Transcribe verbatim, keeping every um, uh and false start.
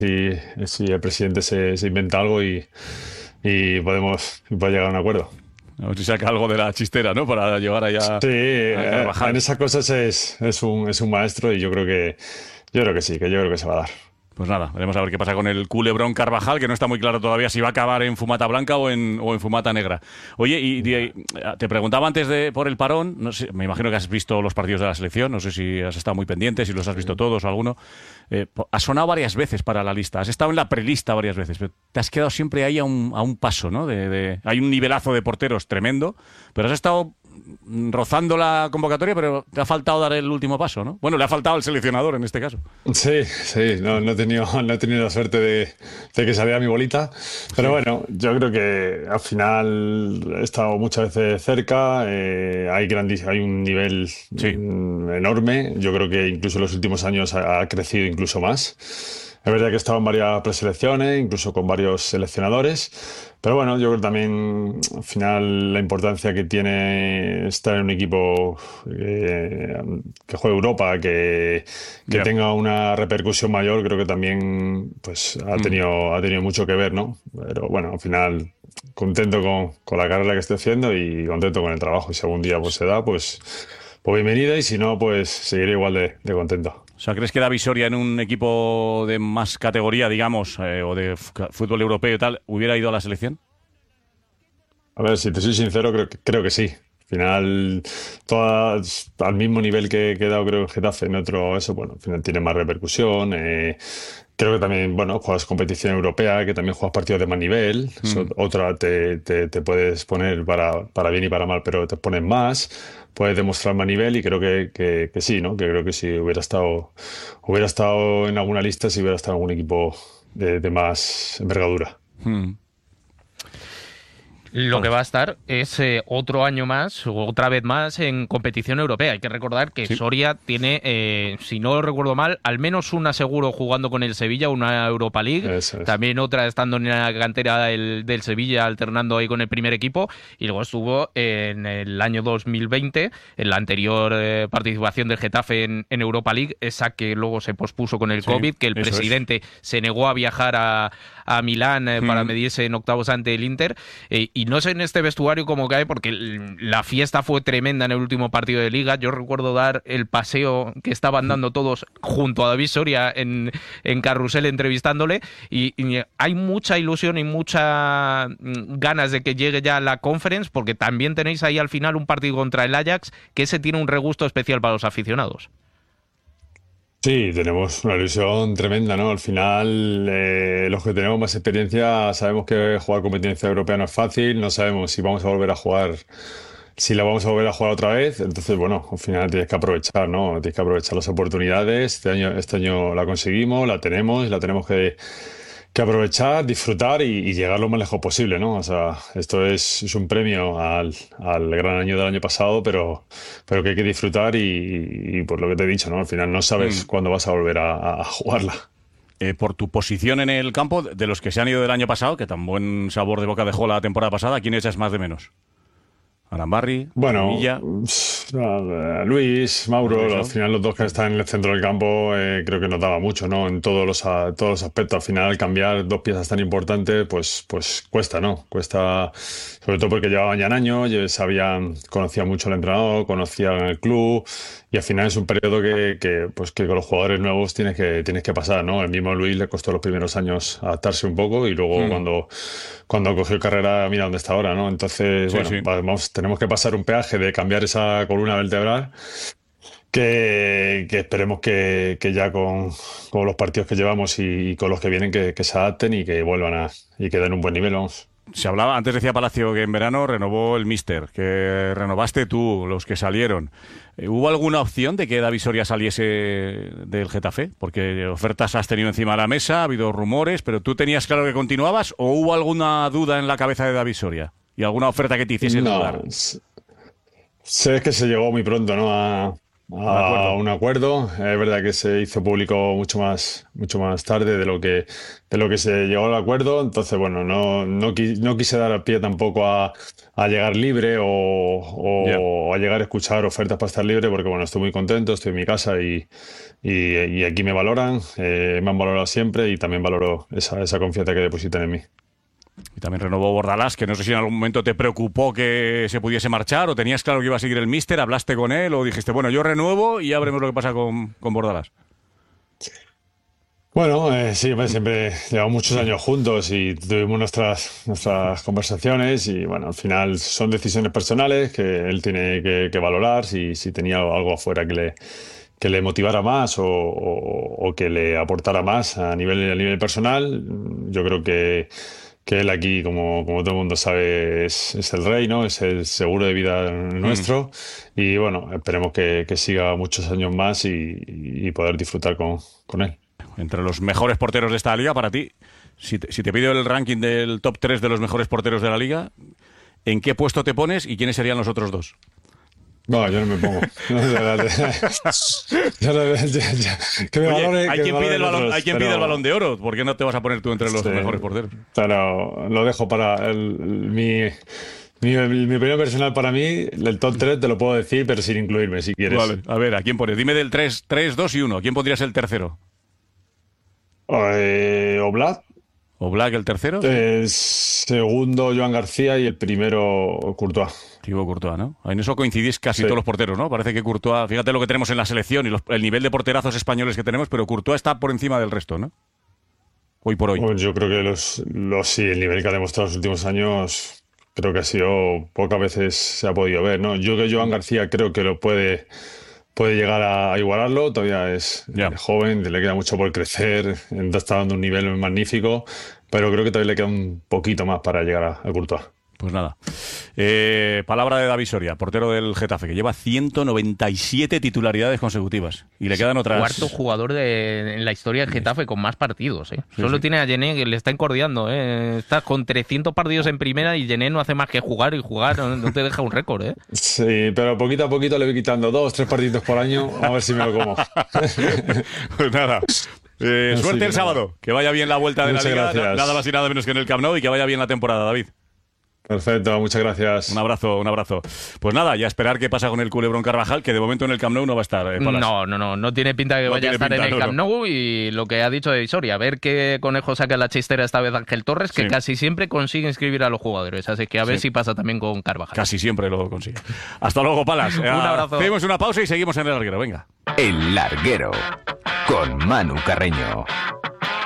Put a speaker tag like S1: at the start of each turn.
S1: si, si el presidente se, se inventa algo y, y podemos, puede llegar a un acuerdo.
S2: A ver si saca algo de la chistera, ¿no? Para llevar allá
S1: Sí,
S2: a
S1: eh, en
S2: Carvajal.
S1: esas cosas es, es un, es un maestro y yo creo que, yo creo que sí, que yo creo que se va a dar.
S2: Pues nada, veremos a ver qué pasa con el culebrón Carvajal, que no está muy claro todavía si va a acabar en fumata blanca o en, o en fumata negra. Oye, y, y- te preguntaba antes de por el parón, no sé, me imagino que has visto los partidos de la selección, no sé si has estado muy pendiente, si los has visto todos o alguno. Eh, po- has sonado varias veces para la lista, has estado en la prelista varias veces, pero te has quedado siempre ahí a un, a un paso, ¿no? De, de- hay un nivelazo de porteros tremendo, pero has estado mm, rozando la convocatoria, pero te ha faltado dar el último paso, ¿no? Bueno, le ha faltado al seleccionador en este caso.
S1: Sí, sí, no, no he tenido, no he tenido la suerte de, de que saliera mi bolita, pero
S2: Sí.
S1: bueno, yo creo que al final he estado muchas veces cerca, eh, hay grandis- hay un nivel
S2: Sí.
S1: mm, enorme, yo creo que incluso en los últimos años ha, ha crecido incluso más. Es verdad que he estado en varias preselecciones, incluso con varios seleccionadores, pero bueno, yo creo también al final la importancia que tiene estar en un equipo eh, que juegue Europa, que, que
S2: Ya.
S1: tenga una repercusión mayor, creo que también pues ha
S2: Mm.
S1: tenido, ha tenido mucho que ver, ¿no? Pero bueno, al final contento con, con la carrera que estoy haciendo y contento con el trabajo. Y si algún día pues se da, pues, pues bienvenida y si no, pues seguiré igual de, de contento.
S2: O sea, ¿crees que David Soria en un equipo de más categoría, digamos, eh, o de f- fútbol europeo y tal, hubiera ido a la selección?
S1: A ver, si te soy sincero, creo que, creo que sí. Al final, todas al mismo nivel que que he dado, creo, en Getafe, en otro, eso, bueno, al final tiene más repercusión. eh, creo que también, bueno, juegas competición europea, que también juegas partidos de más nivel. Eso,
S2: Mm.
S1: otra te, te, te puedes poner para, para bien y para mal, pero te pones más, puedes demostrar más nivel y creo que, que, que sí, ¿no? Que creo que si hubiera estado, hubiera estado en alguna lista, si hubiera estado en algún equipo de, de más envergadura.
S2: Mm.
S3: Lo que va a estar es eh, otro año más, o otra vez más, en competición europea. Hay que recordar que
S2: Sí.
S3: Soria tiene, eh, si no lo recuerdo mal, al menos una seguro jugando con el Sevilla, una Europa League,
S1: Eso es.
S3: también otra estando en la cantera del, del Sevilla, alternando ahí con el primer equipo, y luego estuvo en el año dos mil veinte, en la anterior eh, participación del Getafe en, en Europa League, esa que luego se pospuso con el
S2: Sí,
S3: COVID, que el
S2: eso es.
S3: presidente se negó a viajar a, a Milán eh, para
S2: Mm.
S3: medirse en octavos ante el Inter. Eh, y no sé en este vestuario cómo cae, porque l- la fiesta fue tremenda en el último partido de Liga. Yo recuerdo dar el paseo que estaban dando todos junto a David Soria en, en Carrusel entrevistándole. Y, y hay mucha ilusión y muchas ganas de que llegue ya la Conference, porque también tenéis ahí al final un partido contra el Ajax, que ese tiene un regusto especial para los aficionados.
S1: Sí, tenemos una ilusión tremenda, ¿no? Al final, eh, los que tenemos más experiencia sabemos que jugar competencia europea no es fácil, no sabemos si vamos a volver a jugar, si la vamos a volver a jugar otra vez. Entonces, bueno, al final tienes que aprovechar, ¿no? Tienes que aprovechar las oportunidades. Este año, este año la conseguimos, la tenemos, la tenemos que, que aprovechar, disfrutar y, y llegar lo más lejos posible, ¿no? O sea, esto es, es un premio al, al gran año del año pasado, pero, pero que hay que disfrutar y, y por lo que te he dicho, ¿no? Al final no sabes
S2: Mm.
S1: cuándo vas a volver a, a- a jugarla.
S2: Eh, por tu posición en el campo, de los que se han ido del año pasado, que tan buen sabor de boca dejó la temporada pasada, ¿a quién echas más de menos? Arambarri,
S1: Bueno,
S2: Villa.
S1: pff, a- a Luis, Mauro,
S2: Luis,
S1: al
S2: ¿no?
S1: final los dos que están en el centro del campo, eh, creo que nos daba mucho, ¿no? En todos los, a- todos los aspectos. Al final, cambiar dos piezas tan importantes, pues, pues cuesta, ¿no? Cuesta, sobre todo porque llevaban ya años, ya sabían, conocían mucho al entrenador, conocían el club, y al final es un periodo que, que, pues, que con los jugadores nuevos tienes que, tienes que pasar, ¿no? El mismo Luis le costó los primeros años adaptarse un poco y luego
S2: Mm.
S1: cuando, cuando cogió carrera, mira dónde está ahora, ¿no? Entonces,
S2: Sí,
S1: bueno,
S2: sí.
S1: vamos, tenemos que pasar un peaje de cambiar esa columna vertebral que, que esperemos que, que ya con, con los partidos que llevamos y, y con los que vienen que, que se adapten y que vuelvan a y que den un buen nivel, vamos.
S2: Se hablaba, antes decía Palacio que en verano renovó el Mister, que renovaste tú, los que salieron. Eh, ¿Hubo alguna opción de que David Soria saliese del Getafe? Porque ofertas has tenido encima de la mesa, ha habido rumores, pero ¿tú tenías claro que continuabas o hubo alguna duda en la cabeza de David Soria? ¿Y alguna oferta que te hiciese
S1: No,
S2: dudar?
S1: s- sé que se llegó muy pronto, ¿no? A, a un acuerdo. Es verdad que se hizo público mucho más, mucho más tarde de lo que, de lo que se llegó al acuerdo. Entonces, bueno, no, no, qui- no quise dar al pie tampoco a, a llegar libre o, o
S2: Ya.
S1: a llegar a escuchar ofertas para estar libre, porque bueno, estoy muy contento, estoy en mi casa y, y, y aquí me valoran, eh, me han valorado siempre y también valoro esa, esa confianza que depositan en mí.
S2: Y también renovó Bordalás, que no sé si en algún momento te preocupó que se pudiese marchar o tenías claro que iba a seguir el míster, hablaste con él o dijiste, bueno, yo renuevo y ya veremos lo que pasa con, con Bordalás.
S1: Bueno, eh, sí, hombre, siempre llevamos muchos años juntos y tuvimos nuestras, nuestras conversaciones y bueno, al final son decisiones personales que él tiene que, que valorar si, si tenía algo afuera que le, que le motivara más o, o- o que le aportara más a nivel, a nivel personal. Yo creo que, que él aquí, como, como todo el mundo sabe, es, es el rey, ¿no? Es el seguro de vida
S2: Mm.
S1: nuestro y bueno, esperemos que, que siga muchos años más y, y poder disfrutar con, con él.
S2: Entre los mejores porteros de esta liga, para ti, si te, si te pido el ranking del top tres de los mejores porteros de la liga, ¿en qué puesto te pones y quiénes serían los otros dos?
S1: No, yo no me pongo. No, de verdad. Yo no- ya- ya- que me
S2: Oye,
S1: valore-
S2: hay
S1: que me
S2: quien pide el
S1: valoren
S2: balón,
S1: otros,
S2: hay quien pide
S1: pero-
S2: el balón de oro. ¿Por qué no te vas a poner tú entre los
S1: Sí,
S2: mejores porteros?
S1: pero lo dejo para el- mi, mi, mi opinión personal para mí. El top tres te lo puedo decir, pero sin incluirme, si quieres.
S2: Vale, a ver, ¿a quién pones? Dime del tres, tres, dos y uno. ¿A quién pondrías el tercero?
S1: Eh, Oblak,
S2: ¿O Black el tercero?
S1: eh, segundo Joan García y el primero Courtois.
S2: Thibaut Courtois, ¿no? En eso coincidís casi
S1: Sí.
S2: todos los porteros, ¿no? Parece que Courtois, fíjate lo que tenemos en la selección y los- el nivel de porterazos españoles que tenemos, pero Courtois está por encima del resto, ¿no? Hoy por hoy.
S1: Bueno, yo creo que los, los sí, el nivel que ha demostrado en los últimos años, creo que ha sido pocas veces se ha podido ver, ¿no? Yo que Joan García creo que lo puede, puede llegar a igualarlo, todavía es
S2: Ya.
S1: eh, joven, le queda mucho por crecer, está dando un nivel magnífico, pero creo que todavía le queda un poquito más para llegar a, a Courtois.
S2: Pues nada. Eh, palabra de David Soria, portero del Getafe, que lleva ciento noventa y siete titularidades consecutivas. Y le quedan otras.
S3: Cuarto jugador de, en la historia del Getafe con más partidos. ¿eh?
S2: Sí,
S3: Solo
S2: sí.
S3: tiene a Gené que le está encordiando. ¿eh? Está con trescientos partidos en primera y Gené no hace más que jugar y jugar. No, no te deja un récord. ¿eh?
S1: Sí, pero poquito a poquito le voy quitando dos, tres partidos por año, a ver si me lo como.
S2: Pues nada. Eh,
S1: Así
S2: suerte
S1: que
S2: el
S1: nada.
S2: sábado. Que vaya bien la vuelta de
S1: Muchas
S2: la liga.
S1: gracias.
S2: Nada más y nada menos que en el Camp Nou y que vaya bien la temporada, David.
S1: Perfecto, muchas gracias.
S2: Un abrazo, un abrazo. Pues nada, y a esperar qué pasa con el Culebrón Carvajal, que de momento en el Camp Nou no va a estar. eh, Palas.
S3: No, no, no. No tiene pinta de que
S2: No
S3: vaya a
S2: tiene
S3: estar
S2: pinta,
S3: en el
S2: no,
S3: Camp
S2: no.
S3: Nou y lo que ha dicho de Soria. A ver qué conejo saca la chistera esta vez Ángel Torres, que
S2: Sí.
S3: casi siempre consigue inscribir a los jugadores. Así que a ver
S2: Sí.
S3: si pasa también con Carvajal.
S2: Casi siempre lo consigue. Hasta luego, Palas.
S3: Un abrazo.
S2: Hacemos una pausa y seguimos en el larguero. Venga.
S4: El Larguero con Manu Carreño.